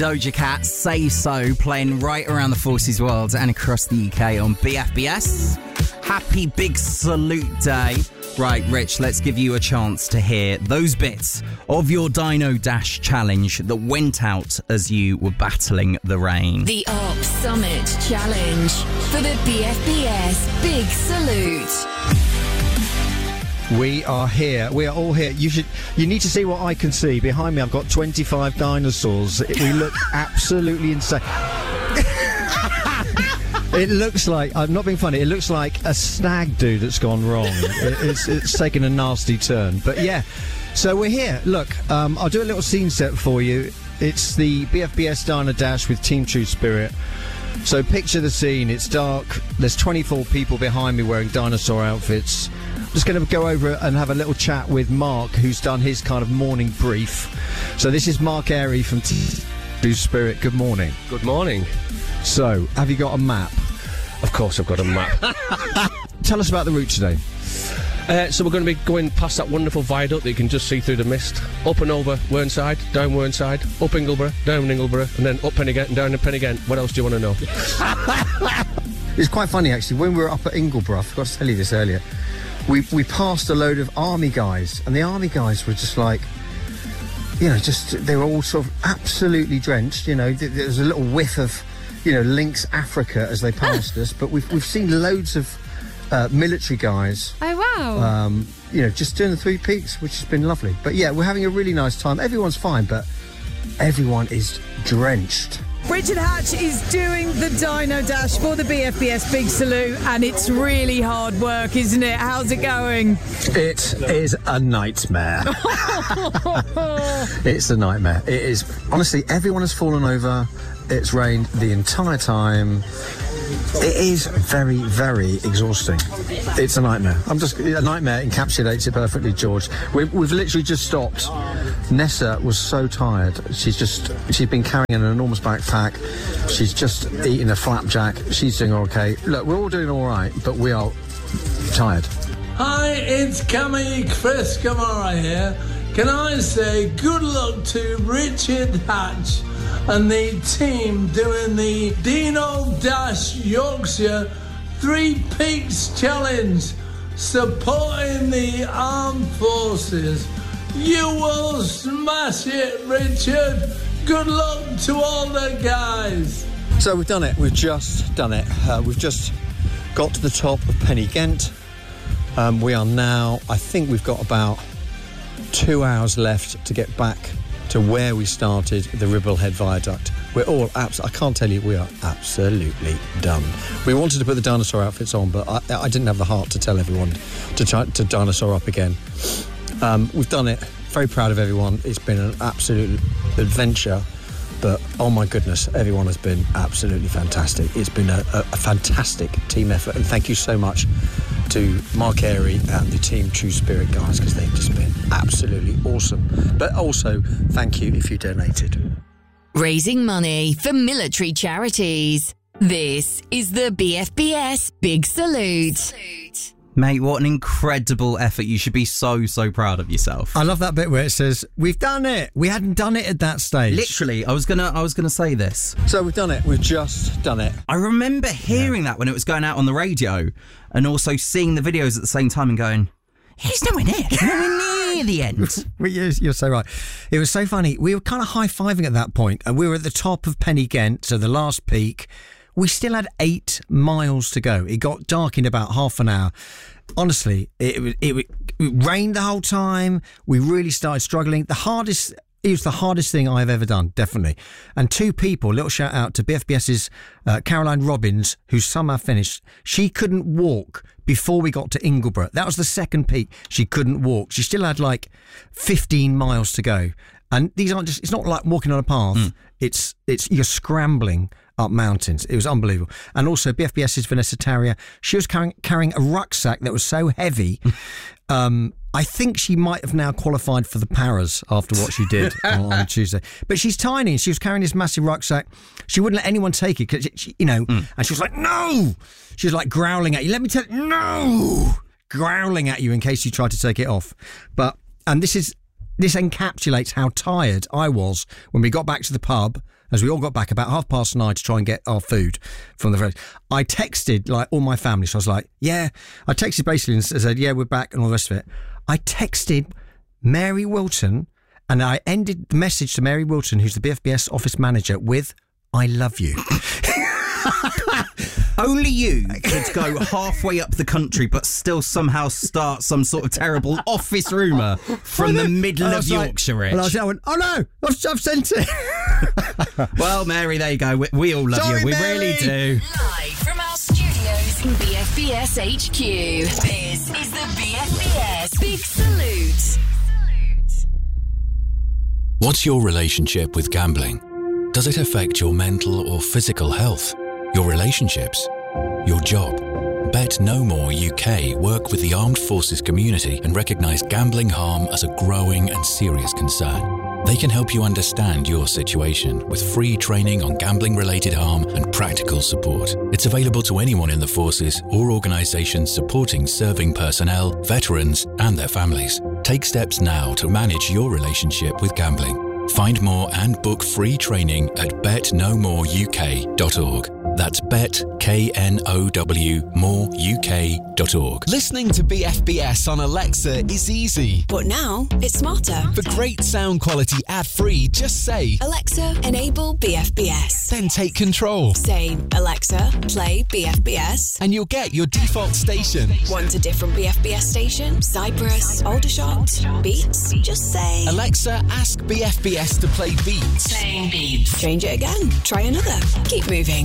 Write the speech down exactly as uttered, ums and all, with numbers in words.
Doja Cat, Say So, playing right around the Forces world and across the U K on B F B S. Happy Big Salute Day. Right, Rich, let's give you a chance to hear those bits of your Dino Dash challenge that went out as you were battling the rain. The Arc Summit Challenge for the B F B S Big Salute. We are here. We are all here. You should. You need to see what I can see. Behind me, I've got twenty-five dinosaurs. We look absolutely insane. It looks like, I'm not being funny, it looks like a stag do that's gone wrong. it, it's, it's taken a nasty turn. But yeah, so we're here. Look, um, I'll do a little scene set for you. It's the B F B S Dino Dash with Team True Spirit. So picture the scene. It's dark. There's twenty-four people behind me wearing dinosaur outfits. I'm just going to go over and have a little chat with Mark, who's done his kind of morning brief. So this is Mark Airy from Team True Spirit. Good morning. Good morning. So, have you got a map? Of course I've got a map. Tell us about the route today. Uh, so we're going to be going past that wonderful viaduct that you can just see through the mist, up and over Whernside, down Whernside, up Ingleborough, down Ingleborough, and then up Pen-y-Ghent and down Pen-y-Ghent. What else do you want to know? It's quite funny, actually. When we were up at Ingleborough, I forgot to tell you this earlier, we, we passed a load of army guys, and the army guys were just like, you know, just, they were all sort of absolutely drenched, you know, there was a little whiff of, you know, Lynx Africa as they passed us, but we've we've seen loads of uh, military guys. Oh wow! Um, you know, just doing the Three Peaks, which has been lovely. But yeah, we're having a really nice time. Everyone's fine, but everyone is drenched. Richard Hatch is doing the Dino Dash for the B F B S Big Salute, and it's really hard work, isn't it? How's it going? It is a nightmare. It's a nightmare. It is. Honestly, everyone has fallen over. It's rained the entire time. It is very, very exhausting. It's a nightmare. I'm just a nightmare encapsulates it perfectly, George. We've, we've literally just stopped. Nessa was so tired. She's just she's been carrying an enormous backpack. She's just eating a flapjack. She's doing okay. Look, we're all doing all right, but we are tired. Hi, it's Cammy Chris Camara here. Can I say good luck to Richard Hatch and the team doing the Dino Dash Yorkshire Three Peaks Challenge, supporting the armed forces. You will smash it, Richard. Good luck to all the guys. So we've done it. We've just done it. Uh, we've just got to the top of Pen-y-Ghent. Um, we are now, I think we've got about two hours left to get back to where we started, the Ribblehead Viaduct. We're all abs- I can't tell you, we are absolutely done. We wanted to put the dinosaur outfits on, but I, I didn't have the heart to tell everyone to try to dinosaur up again. Um, we've done it. Very proud of everyone. It's been an absolute adventure, but oh my goodness, everyone has been absolutely fantastic. It's been a, a, a fantastic team effort, and thank you so much to Mark Airy and the Team True Spirit guys, because they've just been absolutely awesome. But also, thank you if you donated. Raising money for military charities. This is the B F B S Big Salute. Mate, what an incredible effort. You should be so, so proud of yourself. I love that bit where it says, we've done it. We hadn't done it at that stage. Literally, I was gonna I was gonna say this. So we've done it. We've just done it. I remember hearing yeah. that when it was going out on the radio, and also seeing the videos at the same time and going, he's nowhere near, nowhere near the end. you're, you're so right. It was so funny. We were kind of high-fiving at that point, and we were at the top of Pen-y-Ghent, so the last peak. We still had eight miles to go. It got dark in about half an hour. Honestly, it, it, it, it rained the whole time. We really started struggling. The hardest, it was the hardest thing I've ever done, definitely. And two people, little shout out to B F B S's uh, Caroline Robbins, who somehow finished. She couldn't walk before we got to Ingleborough. That was the second peak. She couldn't walk. She still had like fifteen miles to go. And these aren't just, it's not like walking on a path. Mm. It's, it's, you're scrambling up mountains. It was unbelievable. And also B F B S's Vanessa Tarrier, she was carrying, carrying a rucksack that was so heavy. um, I think she might have now qualified for the Paras after what she did on, on Tuesday. But she's tiny and she was carrying this massive rucksack. She wouldn't let anyone take it because, you know, mm. and she was like, no! She was like growling at you. Let me tell you, no! Growling at you in case you tried to take it off. But, and this is, this encapsulates how tired I was when we got back to the pub. As we all got back about half past nine to try and get our food from the very, I texted like all my family. So I was like, yeah, I texted basically and said, yeah, we're back and all the rest of it. I texted Mary Wilton and I ended the message to Mary Wilton, who's the B F B S office manager, with, I love you. Only you could go halfway up the country but still somehow start some sort of terrible office rumour from the middle of Yorkshire. Like, and I, was, I went, oh no, I've, I've sent it. Well, Mary, there you go. We, we all love Sorry, you. We Mary. really do. Live from our studios in B F B S H Q. This is the B F B S Big Salute. What's your relationship with gambling? Does it affect your mental or physical health? Your relationships? Your job? Bet No More U K work with the armed forces community and recognise gambling harm as a growing and serious concern. They can help you understand your situation with free training on gambling-related harm and practical support. It's available to anyone in the forces or organisations supporting serving personnel, veterans and their families. Take steps now to manage your relationship with gambling. Find more and book free training at bet no more u k dot org. That's bet, K N O W, more U K dot org. Listening to B F B S on Alexa is easy. But now it's smarter. For great sound quality ad-free, just say, Alexa, enable B F B S. Then take control. Say, Alexa, play B F B S. And you'll get your default station. Want a different B F B S station? Cyprus, Aldershot, Beats? Just say, Alexa, ask B F B S to play Beats. Playing Beats. Change it again. Try another. Keep moving.